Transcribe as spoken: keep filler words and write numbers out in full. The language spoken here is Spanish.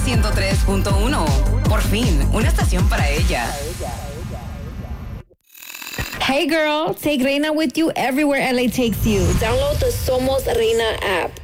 ciento tres punto uno. Por fin, una estación para ella. Hey girl, take Reina with you everywhere L A takes you. Download the Somos Reina app.